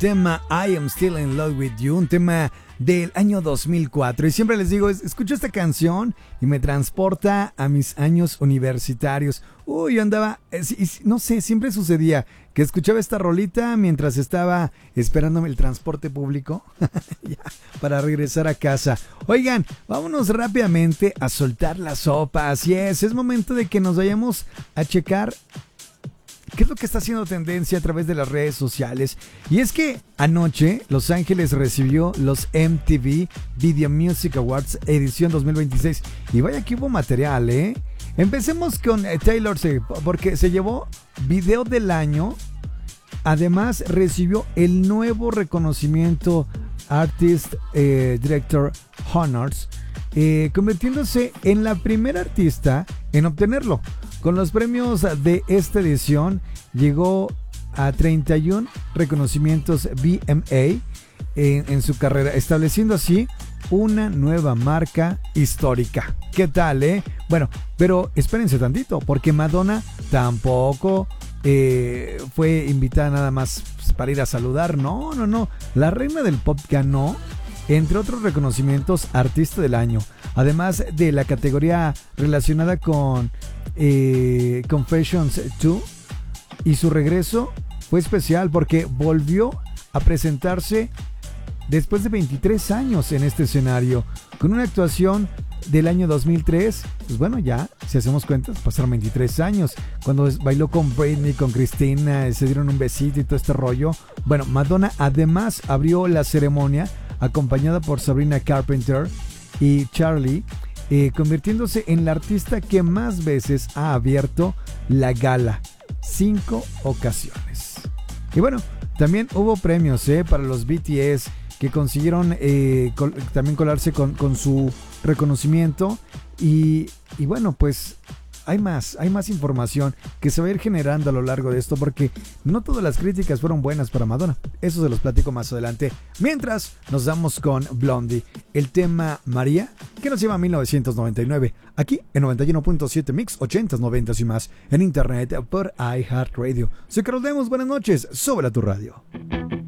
tema I Am Still in Love with You, un tema del año 2004. Y siempre les digo, escucho esta canción y me transporta a mis años universitarios. Uy, yo andaba, no sé, siempre sucedía que escuchaba esta rolita mientras estaba esperándome el transporte público ya, para regresar a casa. Oigan, vámonos rápidamente a soltar la sopa. Así es momento de que nos vayamos a checar qué es lo que está haciendo tendencia a través de las redes sociales. Y es que anoche Los Ángeles recibió los MTV Video Music Awards edición 2026. Y vaya que hubo material, ¿eh? Empecemos con Taylor Swift, porque se llevó Video del Año. Además recibió el nuevo reconocimiento Artist Director Honors, convirtiéndose en la primera artista en obtenerlo. Con los premios de esta edición llegó a 31 reconocimientos VMA en su carrera, estableciendo así una nueva marca histórica. ¿Qué tal, eh? Bueno, pero espérense tantito, porque Madonna tampoco fue invitada nada más para ir a saludar. No. La reina del pop ganó, entre otros reconocimientos, Artista del Año, además de la categoría relacionada con Confessions 2. Y su regreso fue especial porque volvió a presentarse después de 23 años en este escenario, con una actuación del año 2003. Pues bueno, ya, si hacemos cuentas, pasaron 23 años, cuando bailó con Britney, con Christina, se dieron un besito y todo este rollo. Bueno, Madonna además abrió la ceremonia acompañada por Sabrina Carpenter y Charlie, convirtiéndose en la artista que más veces ha abierto la gala, 5 ocasiones. Y bueno, también hubo premios para los BTS, que consiguieron también colarse con su reconocimiento. Y bueno, pues hay más información que se va a ir generando a lo largo de esto, porque no todas las críticas fueron buenas para Madonna. Eso se los platico más adelante. Mientras nos vamos con Blondie, el tema María, que nos lleva a 1999, aquí en 91.7 Mix, 80s, 90s y más, en internet por iHeartRadio. Soy Carlos Demos, buenas noches, sobre tu radio.